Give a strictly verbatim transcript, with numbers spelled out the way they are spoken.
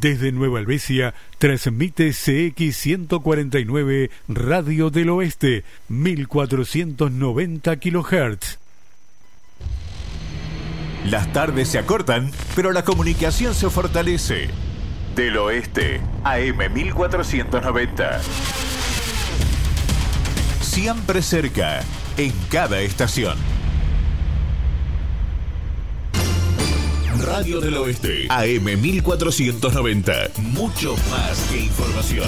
Desde Nueva Helvecia transmite C X ciento cuarenta y nueve Radio del Oeste, mil cuatrocientos noventa kilohertz. Las tardes se acortan, pero la comunicación se fortalece. Del Oeste, A M mil cuatrocientos noventa. Siempre cerca, en cada estación. Radio del Oeste, A M mil cuatrocientos noventa. Mucho más que información.